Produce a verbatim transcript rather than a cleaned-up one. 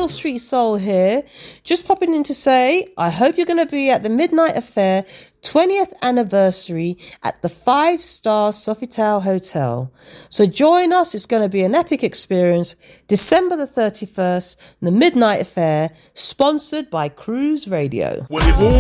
Wall Street Soul here. Just popping in to say, I hope you're going to be at the Midnight Affair twentieth anniversary at the five star Sofitel Hotel. So join us. It's going to be an epic experience. December the thirty-first, the Midnight Affair, sponsored by Cruise Radio. Well,